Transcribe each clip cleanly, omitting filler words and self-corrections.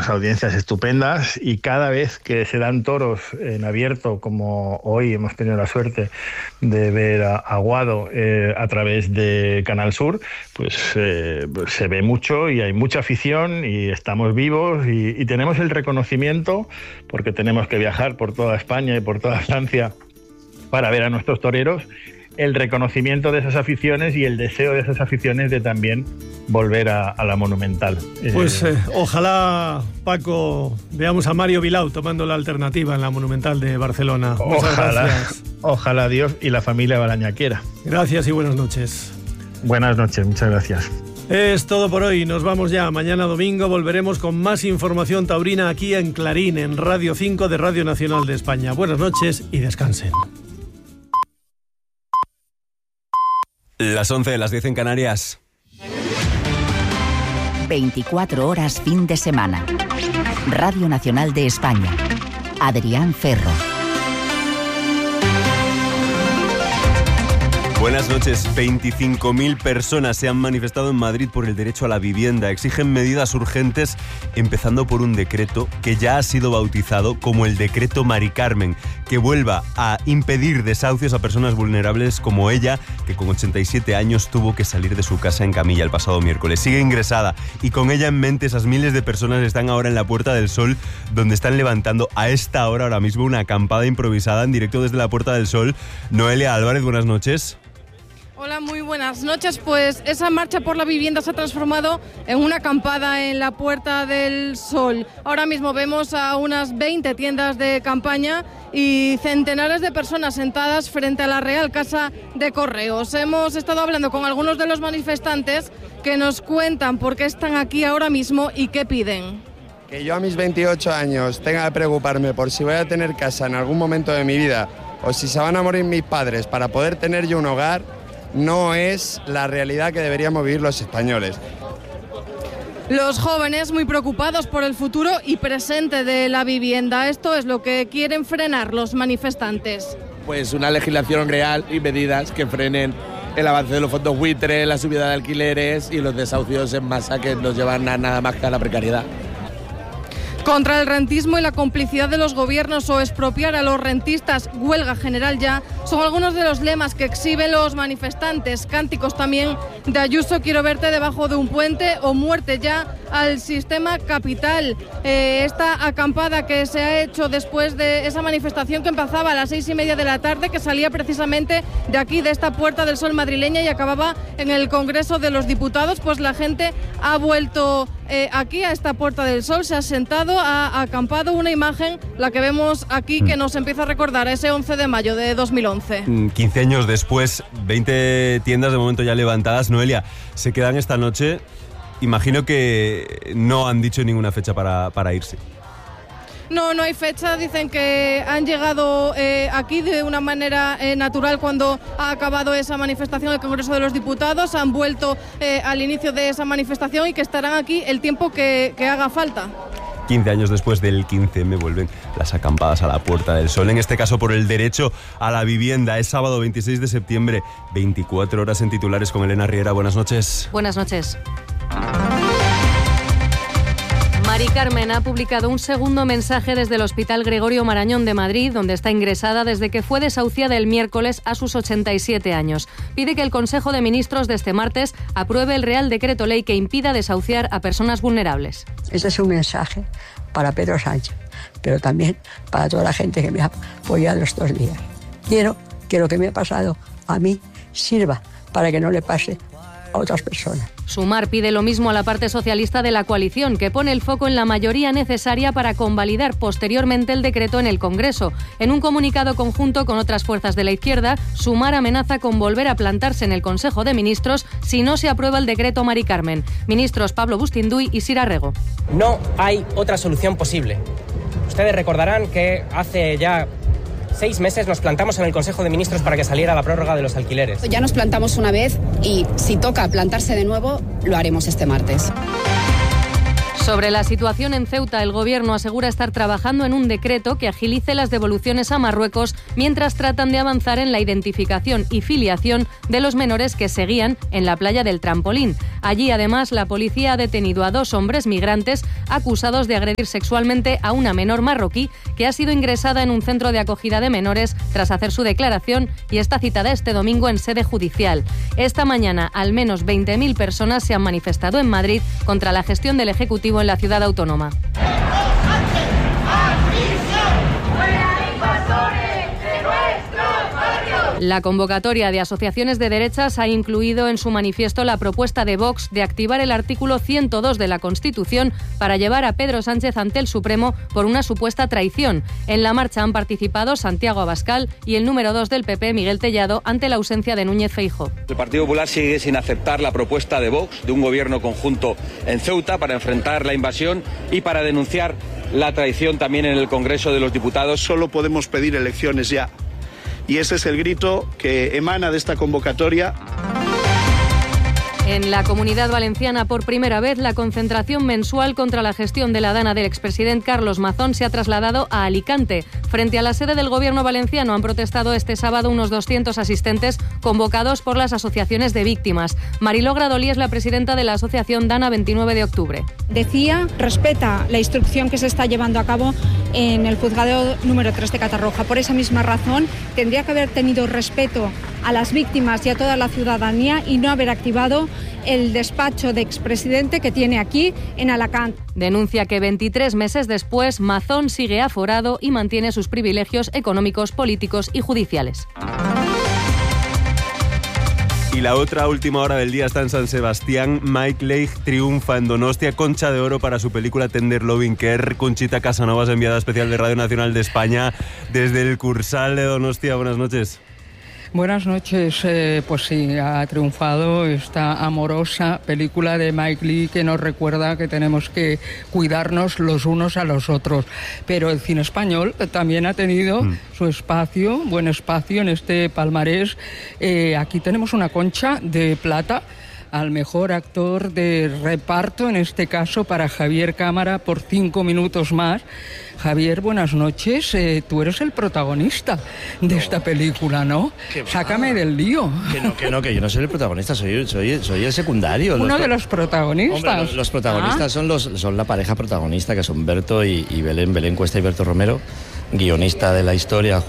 unas audiencias estupendas, y cada vez que se dan toros en abierto, como hoy hemos tenido la suerte de ver a Guado a través de Canal Sur, pues se ve mucho y hay mucha afición y estamos vivos y tenemos el reconocimiento, porque tenemos que viajar por toda España y por toda Francia para ver a nuestros toreros, el reconocimiento de esas aficiones y el deseo de esas aficiones de también volver a la Monumental. Pues ojalá, Paco, veamos a Mario Vilau tomando la alternativa en la Monumental de Barcelona. Muchas gracias. Ojalá Dios y la familia Balaña quiera. Gracias y buenas noches. Buenas noches, muchas gracias. Es todo por hoy, nos vamos ya. Mañana domingo volveremos con más información taurina aquí en Clarín, en Radio 5 de Radio Nacional de España. Buenas noches y descansen. Las 11, las 10 en Canarias. 24 horas fin de semana. Radio Nacional de España. Adrián Ferro. Buenas noches. 25.000 personas se han manifestado en Madrid por el derecho a la vivienda. Exigen medidas urgentes, empezando por un decreto que ya ha sido bautizado como el Decreto Mari Carmen, que vuelva a impedir desahucios a personas vulnerables como ella, que con 87 años tuvo que salir de su casa en camilla el pasado miércoles. Sigue ingresada y con ella en mente esas miles de personas están ahora en la Puerta del Sol, donde están levantando a esta hora ahora mismo una acampada improvisada en directo desde la Puerta del Sol. Noelia Álvarez, buenas noches. Hola, muy buenas noches. Pues esa marcha por la vivienda se ha transformado en una acampada en la Puerta del Sol. Ahora mismo vemos a unas 20 tiendas de campaña y centenares de personas sentadas frente a la Real Casa de Correos. Hemos estado hablando con algunos de los manifestantes que nos cuentan por qué están aquí ahora mismo y qué piden. Que yo a mis 28 años tenga que preocuparme por si voy a tener casa en algún momento de mi vida o si se van a morir mis padres para poder tener yo un hogar, no es la realidad que deberíamos vivir los españoles. Los jóvenes muy preocupados por el futuro y presente de la vivienda. Esto es lo que quieren frenar los manifestantes. Pues una legislación real y medidas que frenen el avance de los fondos buitre, la subida de alquileres y los desahucios en masa que nos llevan a nada más que a la precariedad. Contra el rentismo y la complicidad de los gobiernos o expropiar a los rentistas, huelga general ya, son algunos de los lemas que exhiben los manifestantes. Cánticos también de Ayuso, quiero verte debajo de un puente, o muerte ya al sistema capital. Esta acampada que se ha hecho después de esa manifestación que empezaba a las 6:30 de la tarde, que salía precisamente de aquí, de esta Puerta del Sol madrileña, y acababa en el Congreso de los Diputados, pues la gente ha vuelto aquí a esta Puerta del Sol, se ha sentado, ha acampado. Una imagen, la que vemos aquí, que nos empieza a recordar a ese 11 de mayo de 2011. 15 años después, 20 tiendas de momento ya levantadas. Noelia, se quedan esta noche. Imagino que no han dicho ninguna fecha para irse. No hay fecha, dicen que han llegado aquí de una manera natural cuando ha acabado esa manifestación del Congreso de los Diputados, han vuelto al inicio de esa manifestación y que estarán aquí el tiempo que haga falta. 15 años después del 15M vuelven las acampadas a la Puerta del Sol, en este caso por el derecho a la vivienda. Es sábado 26 de septiembre, 24 horas en titulares con Elena Riera. Buenas noches. Buenas noches. Mari Carmen ha publicado un segundo mensaje desde el Hospital Gregorio Marañón de Madrid, donde está ingresada desde que fue desahuciada el miércoles a sus 87 años. Pide que el Consejo de Ministros de este martes apruebe el Real Decreto Ley que impida desahuciar a personas vulnerables. Este es un mensaje para Pedro Sánchez, pero también para toda la gente que me ha apoyado estos días. Quiero que lo que me ha pasado a mí sirva para que no le pase a otras personas. Sumar pide lo mismo a la parte socialista de la coalición, que pone el foco en la mayoría necesaria para convalidar posteriormente el decreto en el Congreso. En un comunicado conjunto con otras fuerzas de la izquierda, Sumar amenaza con volver a plantarse en el Consejo de Ministros si no se aprueba el decreto Mari Carmen. Ministros Pablo Bustinduy y Sira Rego. No hay otra solución posible. Ustedes recordarán que hace ya 6 meses nos plantamos en el Consejo de Ministros para que saliera la prórroga de los alquileres. Ya nos plantamos una vez y si toca plantarse de nuevo, lo haremos este martes. Sobre la situación en Ceuta, el Gobierno asegura estar trabajando en un decreto que agilice las devoluciones a Marruecos mientras tratan de avanzar en la identificación y filiación de los menores que seguían en la playa del Trampolín. Allí, además, la policía ha detenido a 2 hombres migrantes acusados de agredir sexualmente a una menor marroquí que ha sido ingresada en un centro de acogida de menores tras hacer su declaración y está citada este domingo en sede judicial. Esta mañana, al menos 20.000 personas se han manifestado en Madrid contra la gestión del Ejecutivo en la ciudad autónoma. La convocatoria de asociaciones de derechas ha incluido en su manifiesto la propuesta de Vox de activar el artículo 102 de la Constitución para llevar a Pedro Sánchez ante el Supremo por una supuesta traición. En la marcha han participado Santiago Abascal y el número 2 del PP, Miguel Tellado, ante la ausencia de Núñez Feijóo. El Partido Popular sigue sin aceptar la propuesta de Vox de un gobierno conjunto en Ceuta para enfrentar la invasión y para denunciar la traición también en el Congreso de los Diputados. Solo podemos pedir elecciones ya. Y ese es el grito que emana de esta convocatoria. En la Comunidad Valenciana, por primera vez, la concentración mensual contra la gestión de la dana del expresidente Carlos Mazón se ha trasladado a Alicante. Frente a la sede del Gobierno valenciano han protestado este sábado unos 200 asistentes convocados por las asociaciones de víctimas. Mariló Gradolí es la presidenta de la asociación Dana 29 de octubre. Decía, respeta la instrucción que se está llevando a cabo en el juzgado número 3 de Catarroja. Por esa misma razón, tendría que haber tenido respeto a las víctimas y a toda la ciudadanía y no haber activado el despacho de expresidente que tiene aquí en Alacant. Denuncia que 23 meses después Mazón sigue aforado y mantiene sus privilegios económicos, políticos y judiciales. Y la otra última hora del día está en San Sebastián. Mike Leigh triunfa en Donostia, Concha de Oro para su película Tender Loving Care. Conchita Casanovas, enviada especial de Radio Nacional de España desde el Cursal de Donostia. Buenas noches. Buenas noches. Pues sí, ha triunfado esta amorosa película de Mike Leigh que nos recuerda que tenemos que cuidarnos los unos a los otros. Pero el cine español también ha tenido su espacio, buen espacio en este palmarés. Aquí tenemos una Concha de Plata al mejor actor de reparto, en este caso para Javier Cámara, por 5 minutos más. Javier, buenas noches. Tú eres el protagonista de esta película, ¿no? Sácame del lío. Que yo no soy el protagonista, soy el secundario. Uno de los protagonistas. Hombre, los protagonistas son la pareja protagonista, que son Berto y Belén Cuesta y Berto Romero, guionista de la historia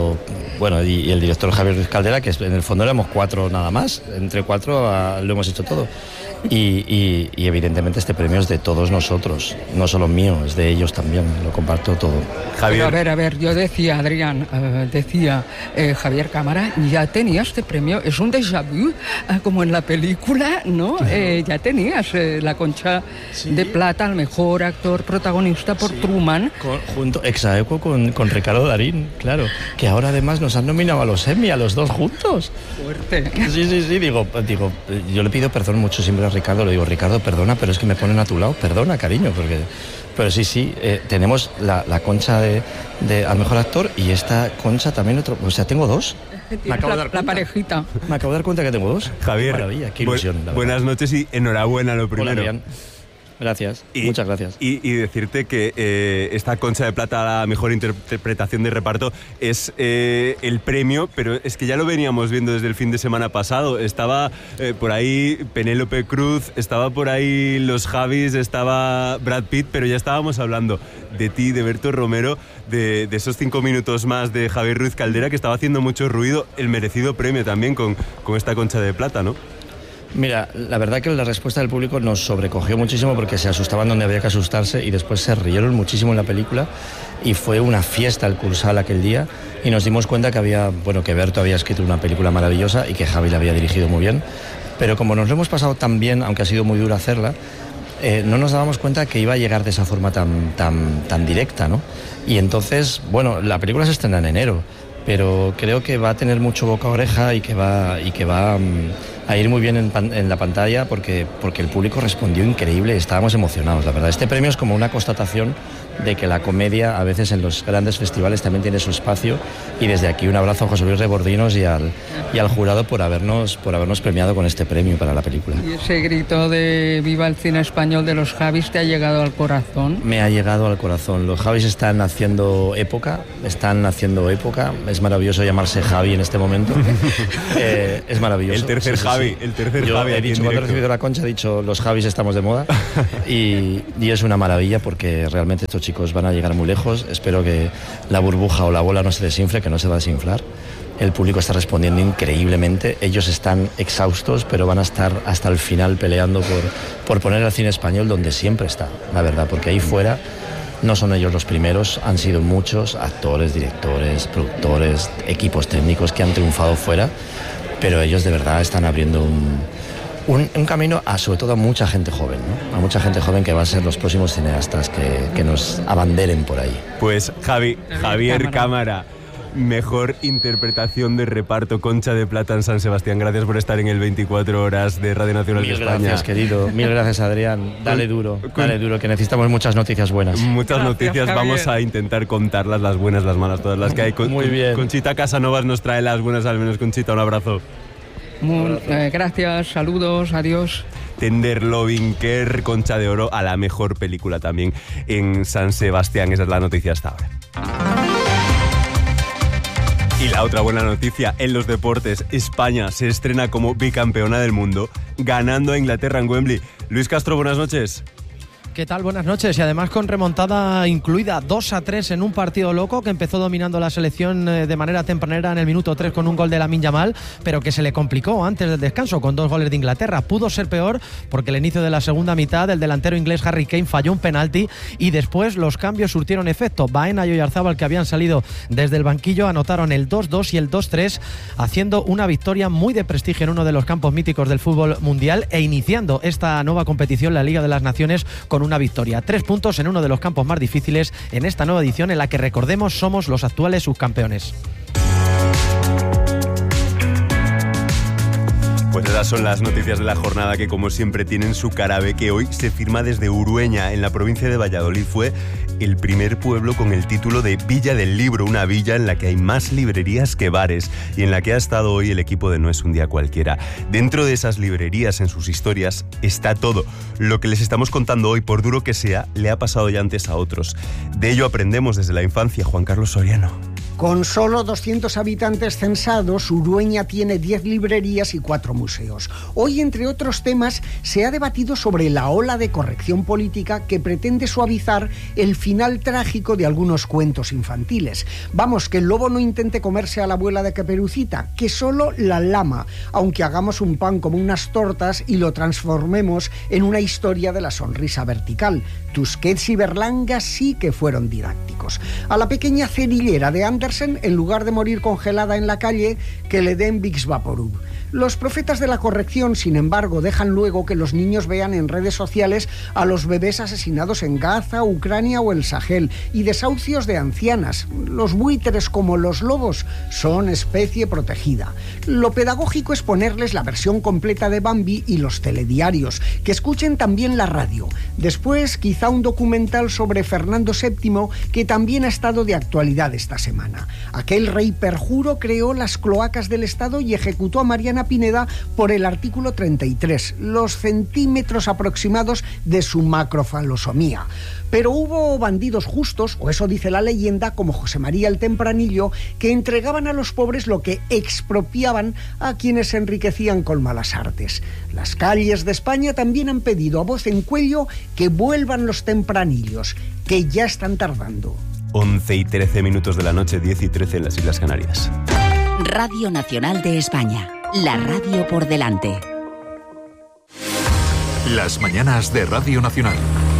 y el director Javier Ruiz Caldera, que en el fondo éramos 4 nada más, entre 4 lo hemos hecho todo. Y evidentemente este premio es de todos nosotros, no solo mío, es de ellos también, lo comparto todo. Javier. Pero a ver, yo decía, Adrián, Javier Cámara ya tenía este premio, es un déjà vu, como en la película, ¿no? Ya tenías la Concha de Plata al mejor actor protagonista por Truman. Junto exaequo con Ricardo Darín, claro, que ahora además nos han nominado a los Emmy, a los 2 juntos. Fuerte. Sí, digo, yo le pido perdón mucho siempre a Ricardo, le digo, Ricardo, perdona, pero es que me ponen a tu lado, perdona, cariño, pero sí, tenemos la Concha de al mejor actor y esta Concha también tengo 2. Me acabo de dar cuenta. La parejita. Me acabo de dar cuenta que tengo 2. Javier, qué maravilla, qué ilusión. Buenas noches y enhorabuena lo primero. Hola, gracias, muchas gracias. Y decirte que esta Concha de Plata a la mejor interpretación de reparto es el premio, pero es que ya lo veníamos viendo desde el fin de semana pasado. Estaba por ahí Penélope Cruz, estaba por ahí los Javis, estaba Brad Pitt, pero ya estábamos hablando de ti, de Berto Romero, de esos 5 minutos más de Javier Ruiz Caldera, que estaba haciendo mucho ruido, el merecido premio también con esta Concha de Plata, ¿no? Mira, la verdad que la respuesta del público nos sobrecogió muchísimo porque se asustaban donde había que asustarse y después se rieron muchísimo en la película y fue una fiesta el Cursal aquel día y nos dimos cuenta que Berto había escrito una película maravillosa y que Javi la había dirigido muy bien, pero como nos lo hemos pasado tan bien, aunque ha sido muy duro hacerla, no nos dábamos cuenta que iba a llegar de esa forma tan directa, ¿no? Y entonces, la película se estrena en enero, pero creo que va a tener mucho boca a oreja y que va a ir muy bien en la pantalla porque el público respondió increíble, estábamos emocionados, la verdad. Este premio es como una constatación de que la comedia a veces en los grandes festivales también tiene su espacio, y desde aquí un abrazo a José Luis Rebordinos y al jurado por habernos premiado con este premio para la película. ¿Y ese grito de viva el cine español de los Javis te ha llegado al corazón? Me ha llegado al corazón. Los Javis están haciendo época, es maravilloso llamarse Javi en este momento. Es maravilloso. El tercer Javi. Yo Javi he dicho, cuando he recibido la concha, he dicho, los Javis estamos de moda. y es una maravilla porque realmente estos chicos van a llegar muy lejos. Espero que la burbuja o la bola no se desinfle, que no se va a desinflar. El público está respondiendo increíblemente. Ellos están exhaustos, pero van a estar hasta el final peleando por poner al cine español donde siempre está, la verdad, porque ahí fuera no son ellos los primeros, han sido muchos actores, directores, productores, equipos técnicos que han triunfado fuera, pero ellos de verdad están abriendo un camino sobre todo a mucha gente joven, ¿no? A mucha gente joven que va a ser los próximos cineastas que nos abanderen por ahí. Pues Javier Cámara, mejor interpretación de reparto, Concha de Plata en San Sebastián. Gracias por estar en el 24 horas de Radio Nacional de España. Mil gracias, querido. Mil gracias, Adrián. Dale duro, que necesitamos muchas noticias buenas. Muchas noticias, Javier. Vamos a intentar contarlas, las buenas, las malas, todas las que hay. Muy bien. Conchita Casanovas nos trae las buenas, al menos. Conchita, un abrazo. Gracias, saludos, adiós. Tender Loving Care, Concha de Oro a la mejor película también en San Sebastián. Esa es la noticia hasta ahora. Y la otra buena noticia en los deportes: España se estrena como bicampeona del mundo, ganando a Inglaterra en Wembley. Luis Castro, buenas noches. ¿Qué tal? Buenas noches. Y además con remontada incluida, 2-3 en un partido loco que empezó dominando la selección de manera tempranera en el minuto 3 con un gol de Lamine Yamal, pero que se le complicó antes del descanso con 2 goles de Inglaterra. Pudo ser peor porque el inicio de la segunda mitad el delantero inglés Harry Kane falló un penalti y después los cambios surtieron efecto. Baena y Oyarzábal, que habían salido desde el banquillo, anotaron el 2-2 y el 2-3, haciendo una victoria muy de prestigio en uno de los campos míticos del fútbol mundial e iniciando esta nueva competición, la Liga de las Naciones, con una victoria. 3 puntos en uno de los campos más difíciles en esta nueva edición en la que, recordemos, somos los actuales subcampeones. Pues esas son las noticias de la jornada que, como siempre, tienen su cara B, que hoy se firma desde Urueña, en la provincia de Valladolid. Fue el primer pueblo con el título de Villa del Libro, una villa en la que hay más librerías que bares y en la que ha estado hoy el equipo de No es un día cualquiera. Dentro de esas librerías, en sus historias, está todo. Lo que les estamos contando hoy, por duro que sea, le ha pasado ya antes a otros. De ello aprendemos desde la infancia. Juan Carlos Soriano. Con solo 200 habitantes censados, Urueña tiene 10 librerías y 4 museos. Hoy, entre otros temas, se ha debatido sobre la ola de corrección política que pretende suavizar el final trágico de algunos cuentos infantiles. Vamos, que el lobo no intente comerse a la abuela de Caperucita, que solo la lama, aunque hagamos un pan como unas tortas y lo transformemos en una historia de la sonrisa vertical. Tusquets y Berlanga sí que fueron didácticos. A la pequeña cerillera de Andersen, en lugar de morir congelada en la calle, que le den Vicks Vaporub. Los profetas de la corrección, sin embargo, dejan luego que los niños vean en redes sociales a los bebés asesinados en Gaza, Ucrania o el Sahel, y desahucios de ancianas. Los buitres, como los lobos, son especie protegida. Lo pedagógico es ponerles la versión completa de Bambi y los telediarios, que escuchen también la radio. Después, quizá un documental sobre Fernando VII, que también ha estado de actualidad esta semana. Aquel rey perjuro creó las cloacas del Estado y ejecutó a Mariana Pineda por el artículo 33, los centímetros aproximados de su macrofalosomía. Pero hubo bandidos justos, o eso dice la leyenda, como José María el Tempranillo, que entregaban a los pobres lo que expropiaban a quienes se enriquecían con malas artes. Las calles de España también han pedido a voz en cuello que vuelvan los tempranillos, que ya están tardando. 11:13 de la noche, 10:13 en las Islas Canarias. Radio Nacional de España, la radio por delante. Las mañanas de Radio Nacional.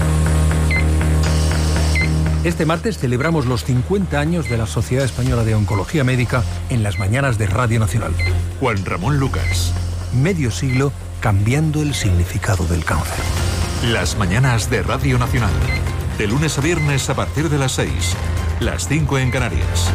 Este martes celebramos los 50 años de la Sociedad Española de Oncología Médica en las mañanas de Radio Nacional. Juan Ramón Lucas. Medio siglo cambiando el significado del cáncer. Las mañanas de Radio Nacional. De lunes a viernes a partir de las 6. Las 5 en Canarias.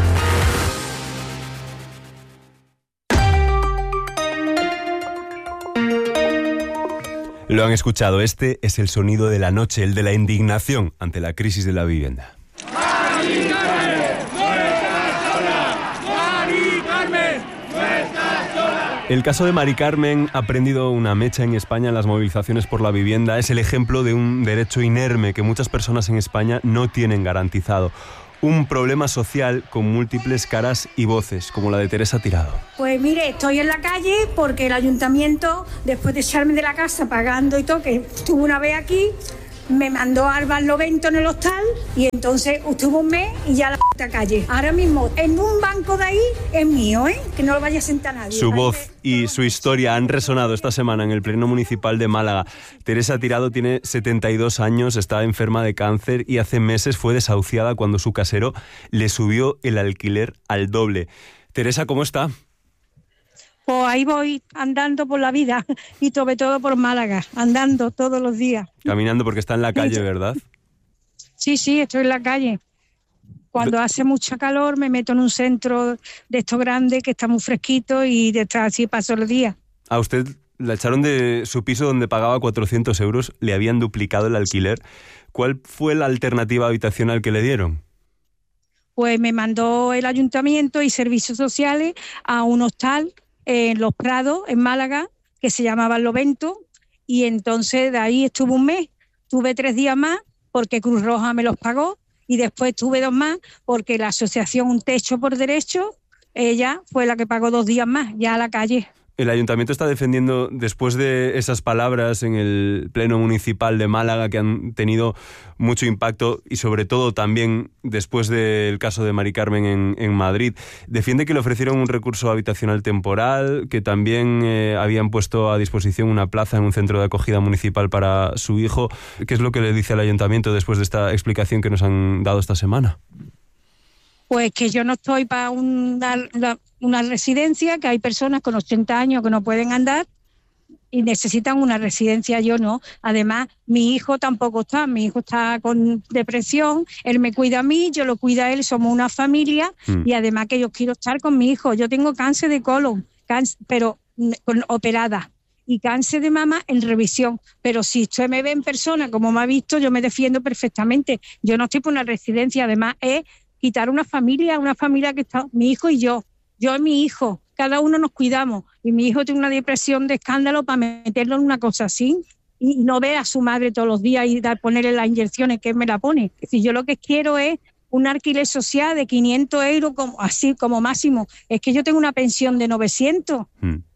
Lo han escuchado, este es el sonido de la noche, el de la indignación ante la crisis de la vivienda. ¡Mari Carmen! ¡No estás sola! ¡Mari Carmen! ¡No estás sola! El caso de Mari Carmen ha prendido una mecha en España en las movilizaciones por la vivienda. Es el ejemplo de un derecho inerme que muchas personas en España no tienen garantizado. Un problema social con múltiples caras y voces, como la de Teresa Tirado. Pues mire, estoy en la calle porque el ayuntamiento, después de echarme de la casa pagando y todo, que estuve una vez aquí, me mandó al Barlovento en el hostal y entonces estuvo un mes y ya la calle. Ahora mismo, en un banco de ahí es mío, que no lo vaya a sentar nadie. Su voz y su historia han resonado esta semana en el Pleno Municipal de Málaga. Teresa Tirado tiene 72 años, está enferma de cáncer y hace meses fue desahuciada cuando su casero le subió el alquiler al doble. Teresa, ¿cómo está? Pues ahí voy andando por la vida y sobre todo por Málaga, andando todos los días. Caminando porque está en la calle, ¿verdad? Sí, estoy en la calle. Cuando hace mucha calor me meto en un centro de estos grandes que está muy fresquito y detrás así paso los días. A usted la echaron de su piso donde pagaba 400 euros, le habían duplicado el alquiler. ¿Cuál fue la alternativa habitacional que le dieron? Pues me mandó el ayuntamiento y servicios sociales a un hostal en Los Prados, en Málaga, que se llamaba Barlovento, y entonces de ahí estuve un mes. Tuve 3 días más porque Cruz Roja me los pagó y después tuve 2 más porque la asociación Un Techo por Derecho, ella fue la que pagó 2 días más, ya a la calle. El ayuntamiento está defendiendo, después de esas palabras en el Pleno Municipal de Málaga que han tenido mucho impacto y sobre todo también después del caso de Mari Carmen en Madrid, defiende que le ofrecieron un recurso habitacional temporal, que también habían puesto a disposición una plaza en un centro de acogida municipal para su hijo. ¿Qué es lo que le dice al ayuntamiento después de esta explicación que nos han dado esta semana? Pues que yo no estoy para una residencia, que hay personas con 80 años que no pueden andar y necesitan una residencia, yo no. Además, mi hijo tampoco está, mi hijo está con depresión, él me cuida a mí, yo lo cuido a él, somos una familia y además que yo quiero estar con mi hijo. Yo tengo cáncer de colon, pero operada, y cáncer de mama en revisión, pero si usted me ve en persona como me ha visto, yo me defiendo perfectamente. Yo no estoy por una residencia, además es quitar una familia que está mi hijo y yo y mi hijo, cada uno nos cuidamos, y mi hijo tiene una depresión de escándalo para meterlo en una cosa así y no ver a su madre todos los días y ponerle las inyecciones que él me la pone. Si yo lo que quiero es un alquiler social de 500 euros así como máximo, es que yo tengo una pensión de 900,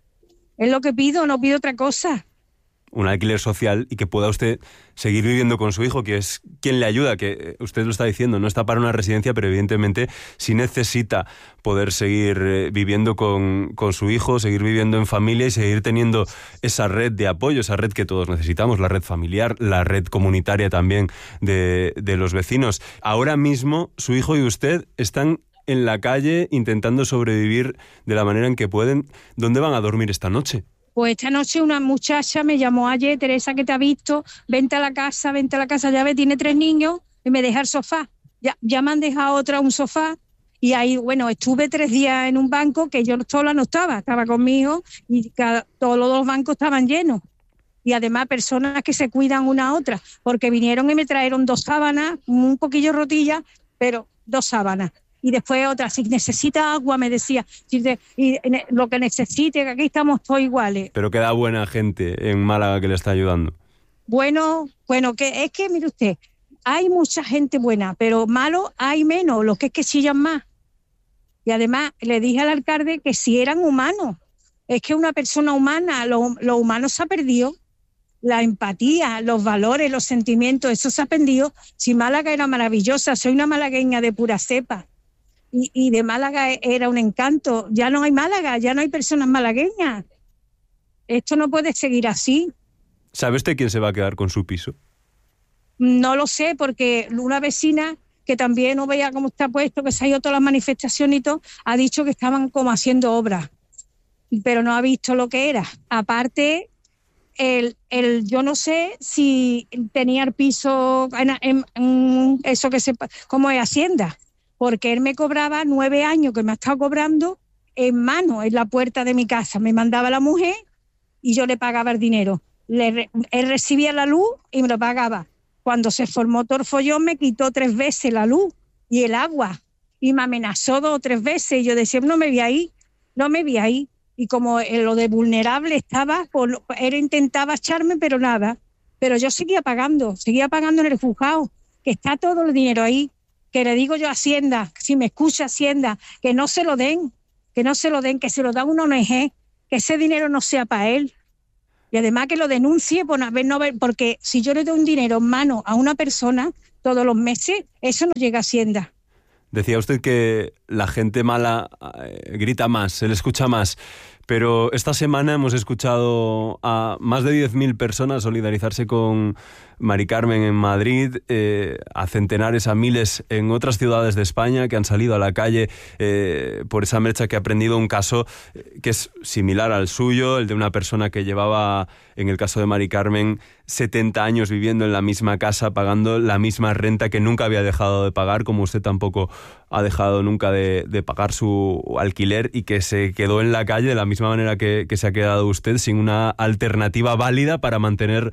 es lo que pido, no pido otra cosa. Un alquiler social y que pueda usted seguir viviendo con su hijo, que es quien le ayuda, que usted lo está diciendo, no está para una residencia, pero evidentemente sí necesita poder seguir viviendo con su hijo, seguir viviendo en familia y seguir teniendo esa red de apoyo, esa red que todos necesitamos, la red familiar, la red comunitaria también de los vecinos. Ahora mismo su hijo y usted están en la calle intentando sobrevivir de la manera en que pueden. ¿Dónde van a dormir esta noche? Pues esta noche una muchacha me llamó ayer, Teresa, que te ha visto, vente a la casa, ya ves, tiene 3 niños y me deja el sofá. Ya me han dejado otra un sofá y ahí, bueno, estuve 3 días en un banco que yo sola no estaba con mi hijo y todos los bancos estaban llenos. Y además personas que se cuidan una a otra, porque vinieron y me trajeron 2 sábanas, un poquillo rotillas, pero 2 sábanas. Y después otra, si necesita agua, me decía, y lo que necesite, que aquí estamos todos iguales. Pero queda buena gente en Málaga que le está ayudando. Bueno, que es que, mire usted, hay mucha gente buena, pero malo hay menos, los que chillan más. Y además le dije al alcalde que si eran humanos, es que una persona humana, lo humano se ha perdido, la empatía, los valores, los sentimientos, eso se ha perdido. Si Málaga era maravillosa, soy una malagueña de pura cepa. Y de Málaga era un encanto. Ya no hay Málaga, ya no hay personas malagueñas. Esto no puede seguir así. ¿Sabe usted quién se va a quedar con su piso? No lo sé, porque una vecina que también no veía cómo está puesto, que se ha ido todas las manifestaciones y todo, ha dicho que estaban como haciendo obras, pero no ha visto lo que era. Aparte, yo no sé si tenía el piso en eso que como es Hacienda, porque él me cobraba 9 años que me ha estado cobrando en mano, en la puerta de mi casa. Me mandaba la mujer y yo le pagaba el dinero. Él recibía la luz y me lo pagaba. Cuando se formó todo el follón me quitó 3 veces la luz y el agua y me amenazó 2 o 3 veces y yo decía, no me vi ahí. Y como lo de vulnerable estaba, pues, él intentaba echarme, pero nada. Pero yo seguía pagando en el juzgado, que está todo el dinero ahí, que le digo yo a Hacienda, si me escucha Hacienda, que no se lo den, que se lo da una ONG, que ese dinero no sea para él. Y además que lo denuncie, porque si yo le doy un dinero en mano a una persona todos los meses, eso no llega a Hacienda. Decía usted que la gente mala grita más, se le escucha más, pero esta semana hemos escuchado a más de 10.000 personas solidarizarse con Mari Carmen en Madrid, a centenares, a miles en otras ciudades de España que han salido a la calle por esa marcha, que ha prendido un caso que es similar al suyo, el de una persona que llevaba, en el caso de Mari Carmen, 70 años viviendo en la misma casa, pagando la misma renta, que nunca había dejado de pagar, como usted tampoco ha dejado nunca de pagar su alquiler, y que se quedó en la calle de la misma manera que se ha quedado usted, sin una alternativa válida para mantener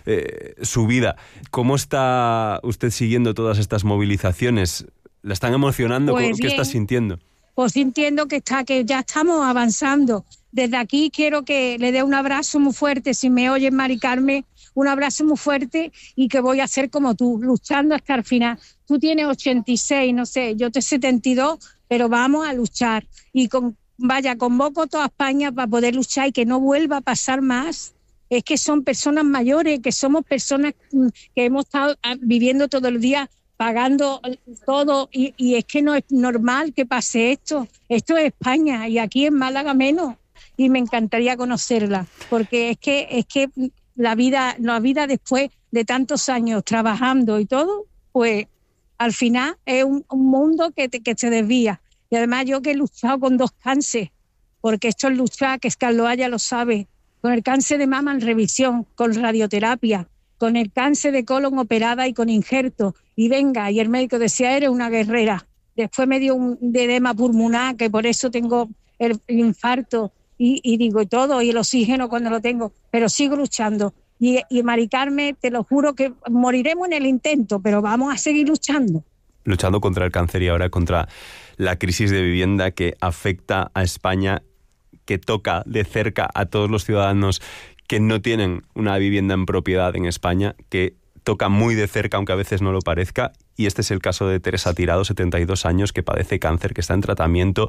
su vida. ¿Cómo está usted siguiendo todas estas movilizaciones? ¿La están emocionando? Pues ¿Qué está sintiendo? Pues sintiendo que ya estamos avanzando. Desde aquí quiero que le dé un abrazo muy fuerte, si me oyes, Mari Carmen, un abrazo muy fuerte, y que voy a ser como tú, luchando hasta el final. Tú tienes 86, no sé, yo tengo 72, pero vamos a luchar. Y convoco a toda España para poder luchar y que no vuelva a pasar más. Es que son personas mayores, que somos personas que hemos estado viviendo todo el día, pagando todo, y es que no es normal que pase esto. Esto es España, y aquí en Málaga menos, y me encantaría conocerla, porque es que la vida después de tantos años trabajando y todo, pues al final es un mundo que se desvía. Y además yo que he luchado con 2 cánceres, porque esto es luchar, que Carlos Haya lo sabe, con el cáncer de mama en revisión, con radioterapia, con el cáncer de colon operada y con injerto. Y y el médico decía, eres una guerrera. Después me dio un edema pulmonar, que por eso tengo el infarto, y digo, y todo, y el oxígeno cuando lo tengo, pero sigo luchando. Y Mari Carmen, te lo juro que moriremos en el intento, pero vamos a seguir luchando. Luchando contra el cáncer y ahora contra la crisis de vivienda que afecta a España, que toca de cerca a todos los ciudadanos que no tienen una vivienda en propiedad en España, que toca muy de cerca, aunque a veces no lo parezca. Y este es el caso de Teresa Tirado, 72 años, que padece cáncer, que está en tratamiento,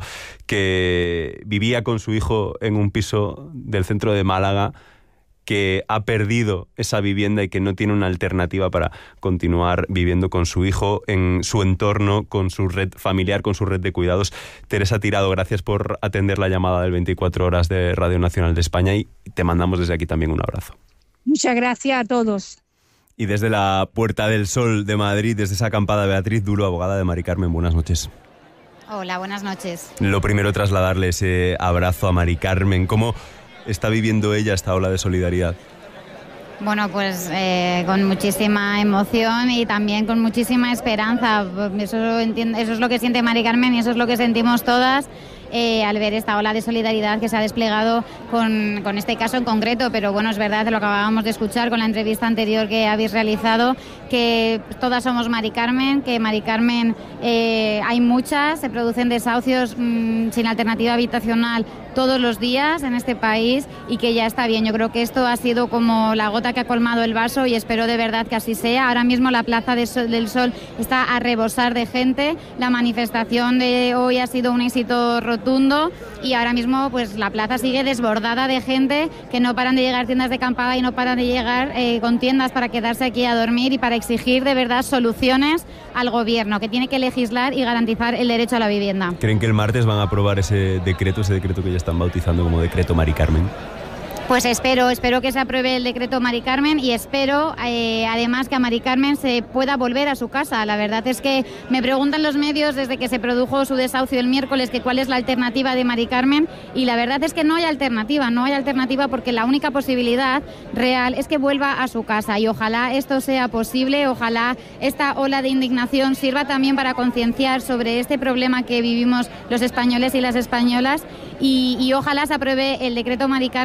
que vivía con su hijo en un piso del centro de Málaga, que ha perdido esa vivienda y que no tiene una alternativa para continuar viviendo con su hijo en su entorno, con su red familiar, con su red de cuidados. Teresa Tirado, gracias por atender la llamada del 24 horas de Radio Nacional de España, y te mandamos desde aquí también un abrazo. Muchas gracias a todos. Y desde la Puerta del Sol de Madrid, desde esa acampada, Beatriz Duro, abogada de Mari Carmen, buenas noches. Hola, buenas noches. Lo primero, trasladarle ese abrazo a Mari Carmen. ¿Cómo está viviendo ella esta ola de solidaridad? Bueno, pues con muchísima emoción y también con muchísima esperanza. Eso es lo que siente Mari Carmen y eso es lo que sentimos todas al ver esta ola de solidaridad que se ha desplegado con este caso en concreto. Pero bueno, es verdad, lo que acabábamos de escuchar con la entrevista anterior que habéis realizado, que todas somos Mari Carmen, que Mari Carmen hay muchas, se producen desahucios sin alternativa habitacional todos los días en este país, y que ya está bien. Yo creo que esto ha sido como la gota que ha colmado el vaso y espero de verdad que así sea. Ahora mismo la Plaza del Sol está a rebosar de gente. La manifestación de hoy ha sido un éxito rotundo y ahora mismo pues la plaza sigue desbordada de gente, que no paran de llegar tiendas de acampada y no paran de llegar con tiendas para quedarse aquí a dormir y para exigir de verdad soluciones al gobierno, que tiene que legislar y garantizar el derecho a la vivienda. ¿Creen que el martes van a aprobar ese decreto que ya están bautizando como decreto Mari Carmen? Pues espero que se apruebe el decreto Mari Carmen y espero además que a Mari Carmen se pueda volver a su casa. La verdad es que me preguntan los medios desde que se produjo su desahucio el miércoles que cuál es la alternativa de Mari Carmen, y la verdad es que no hay alternativa porque la única posibilidad real es que vuelva a su casa, y ojalá esto sea posible, ojalá esta ola de indignación sirva también para concienciar sobre este problema que vivimos los españoles y las españolas, y ojalá se apruebe el decreto Mari Carmen y ojalá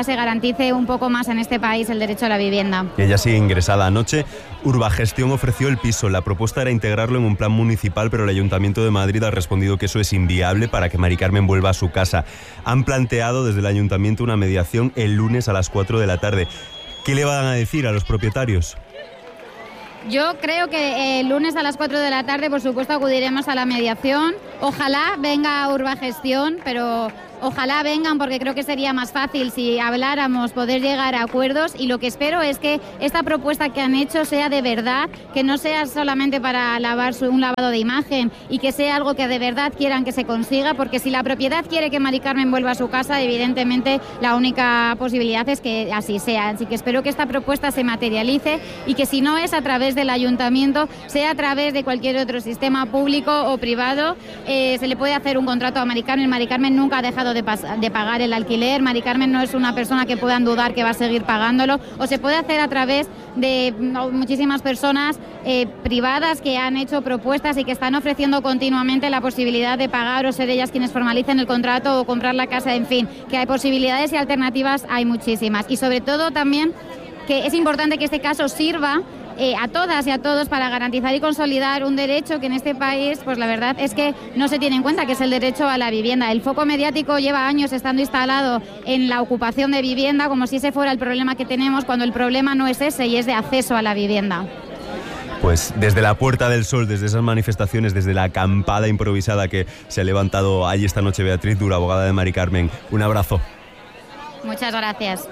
ojalá se garantice un poco más en este país el derecho a la vivienda. Ella sigue ingresada. Anoche Urbagestión ofreció el piso. La propuesta era integrarlo en un plan municipal, pero el Ayuntamiento de Madrid ha respondido que eso es inviable para que Mari Carmen vuelva a su casa. Han planteado desde el Ayuntamiento una mediación el lunes a las 4 de la tarde. ¿Qué le van a decir a los propietarios? Yo creo que el lunes a las 4 de la tarde, por supuesto, acudiremos a la mediación. Ojalá venga Urbagestión, pero ojalá vengan, porque creo que sería más fácil si habláramos, poder llegar a acuerdos, y lo que espero es que esta propuesta que han hecho sea de verdad, que no sea solamente para un lavado de imagen, y que sea algo que de verdad quieran que se consiga, porque si la propiedad quiere que Mari Carmen vuelva a su casa, evidentemente la única posibilidad es que así sea. Así que espero que esta propuesta se materialice, y que si no es a través del ayuntamiento, sea a través de cualquier otro sistema público o privado. Se le puede hacer un contrato a Mari Carmen. Mari Carmen nunca ha dejado de pagar el alquiler. Mari Carmen no es una persona que puedan dudar que va a seguir pagándolo, o se puede hacer a través de muchísimas personas privadas que han hecho propuestas y que están ofreciendo continuamente la posibilidad de pagar, o ser ellas quienes formalicen el contrato o comprar la casa. En fin, que hay posibilidades y alternativas, hay muchísimas. Y sobre todo también que es importante que este caso sirva a todas y a todos para garantizar y consolidar un derecho que en este país, pues la verdad es que no se tiene en cuenta, que es el derecho a la vivienda. El foco mediático lleva años estando instalado en la ocupación de vivienda, como si ese fuera el problema que tenemos, cuando el problema no es ese, y es de acceso a la vivienda. Pues desde la Puerta del Sol, desde esas manifestaciones, desde la acampada improvisada que se ha levantado allí esta noche, Beatriz Duro, abogada de Mari Carmen, un abrazo. Muchas gracias.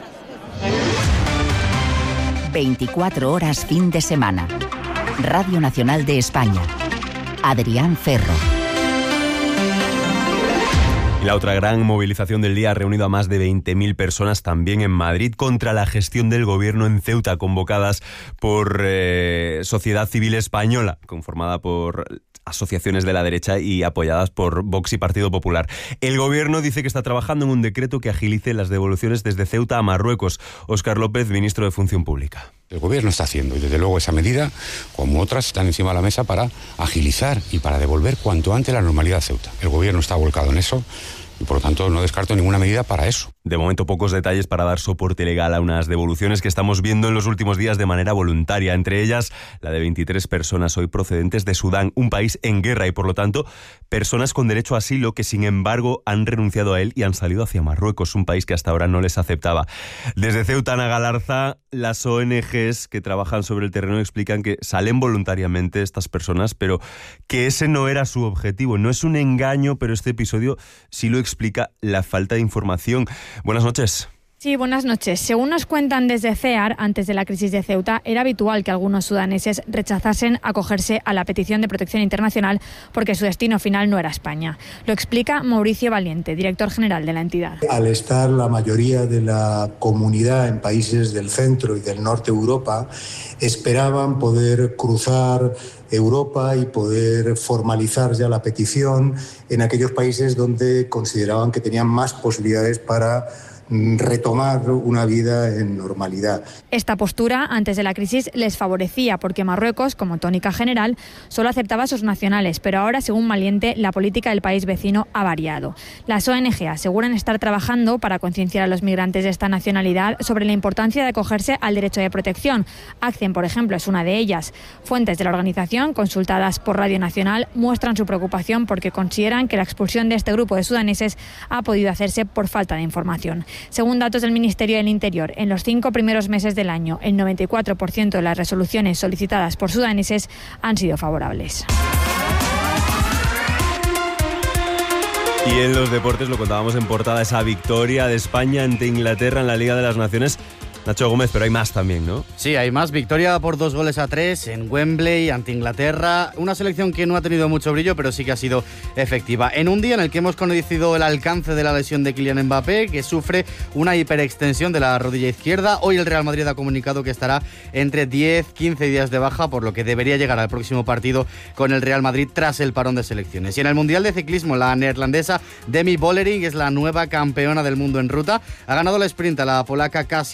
24 horas fin de semana. Radio Nacional de España. Adrián Ferro. Y la otra gran movilización del día ha reunido a más de 20.000 personas también en Madrid contra la gestión del gobierno en Ceuta, convocadas por Sociedad Civil Española, conformada por asociaciones de la derecha y apoyadas por Vox y Partido Popular. El gobierno dice que está trabajando en un decreto que agilice las devoluciones desde Ceuta a Marruecos. Óscar López, ministro de Función Pública. El gobierno está haciendo, y desde luego esa medida, como otras, están encima de la mesa para agilizar y para devolver cuanto antes la normalidad a Ceuta. El gobierno está volcado en eso y por lo tanto no descarto ninguna medida para eso. De momento pocos detalles para dar soporte legal a unas devoluciones que estamos viendo en los últimos días de manera voluntaria, entre ellas la de 23 personas hoy procedentes de Sudán, un país en guerra, y por lo tanto personas con derecho a asilo que sin embargo han renunciado a él y han salido hacia Marruecos, un país que hasta ahora no les aceptaba. Desde Ceuta, Ana Galarza, las ONGs que trabajan sobre el terreno explican que salen voluntariamente estas personas, pero que ese no era su objetivo. No es un engaño, pero este episodio sí lo explica la falta de información. Buenas noches. Sí, buenas noches. Según nos cuentan desde CEAR, antes de la crisis de Ceuta, era habitual que algunos sudaneses rechazasen acogerse a la petición de protección internacional porque su destino final no era España. Lo explica Mauricio Valiente, director general de la entidad. Al estar la mayoría de la comunidad en países del centro y del norte de Europa, esperaban poder cruzar Europa y poder formalizar ya la petición en aquellos países donde consideraban que tenían más posibilidades para retomar una vida en normalidad. Esta postura, antes de la crisis, les favorecía porque Marruecos, como tónica general, solo aceptaba a sus nacionales, pero ahora, según Valiente, la política del país vecino ha variado. Las ONG aseguran estar trabajando para concienciar a los migrantes de esta nacionalidad sobre la importancia de acogerse al derecho de protección. ACCEN, por ejemplo, es una de ellas. Fuentes de la organización, consultadas por Radio Nacional, muestran su preocupación porque consideran que la expulsión de este grupo de sudaneses ha podido hacerse por falta de información. Según datos del Ministerio del Interior, en los 5 primeros meses del año, el 94% de las resoluciones solicitadas por sudaneses han sido favorables. Y en los deportes, lo contábamos en portada, esa victoria de España ante Inglaterra en la Liga de las Naciones. Nacho Gómez, pero hay más también, ¿no? Sí, hay más. Victoria por 2-3 en Wembley ante Inglaterra. Una selección que no ha tenido mucho brillo, pero sí que ha sido efectiva. En un día en el que hemos conocido el alcance de la lesión de Kylian Mbappé, que sufre una hiperextensión de la rodilla izquierda. Hoy el Real Madrid ha comunicado que estará entre 10-15 días de baja, por lo que debería llegar al próximo partido con el Real Madrid tras el parón de selecciones. Y en el Mundial de Ciclismo, la neerlandesa Demi Vollering es la nueva campeona del mundo en ruta. Ha ganado el sprint a la polaca Kasia Niewiadoma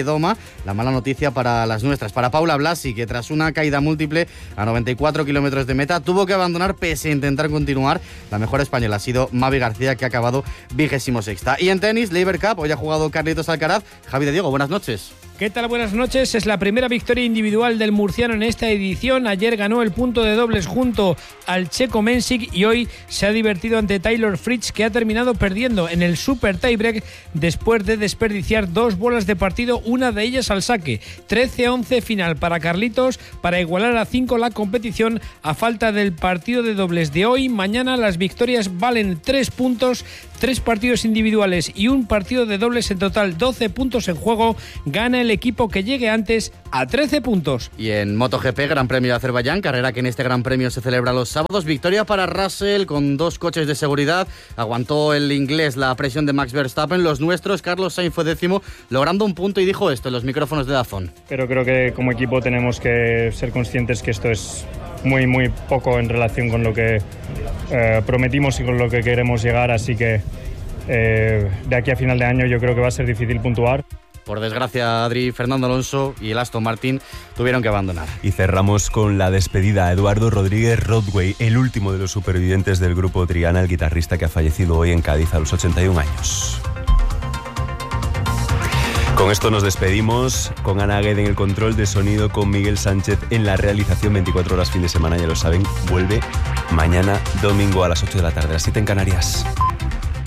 doma. La mala noticia para las nuestras, para Paula Blasi, que tras una caída múltiple a 94 kilómetros de meta tuvo que abandonar pese a intentar continuar. La mejor española ha sido Mavi García, que ha acabado 26ª. Y en tenis, Laver Cup, hoy ha jugado Carlitos Alcaraz. Javi de Diego, buenas noches. ¿Qué tal? Buenas noches. Es la primera victoria individual del murciano en esta edición. Ayer ganó el punto de dobles junto al checo Mensik y hoy se ha divertido ante Taylor Fritz, que ha terminado perdiendo en el super tiebreak después de desperdiciar 2 bolas de partido, una de ellas al saque. 13-11 final para Carlitos para igualar a 5 la competición a falta del partido de dobles de hoy. Mañana las victorias valen 3 puntos, 3 partidos individuales y un partido de dobles, en total 12 puntos en juego. Gana el equipo que llegue antes a 13 puntos. Y en MotoGP, Gran Premio de Azerbaiyán, carrera que en este Gran Premio se celebra los sábados. Victoria para Russell con 2 coches de seguridad. Aguantó el inglés la presión de Max Verstappen. Los nuestros, Carlos Sainz fue 10º, logrando un punto, y dijo esto en los micrófonos de DAZN. Pero creo que como equipo tenemos que ser conscientes que esto es muy, muy poco en relación con lo que prometimos y con lo que queremos llegar, así que de aquí a final de año yo creo que va a ser difícil puntuar. Por desgracia, Adri, Fernando Alonso y el Aston Martin tuvieron que abandonar. Y cerramos con la despedida a Eduardo Rodríguez Rodway, el último de los supervivientes del grupo Triana, el guitarrista que ha fallecido hoy en Cádiz a los 81 años. Con esto nos despedimos, con Ana Gued en el control de sonido, con Miguel Sánchez en la realización. 24 horas fin de semana, ya lo saben, vuelve mañana domingo a las 8 de la tarde, a las 7 en Canarias.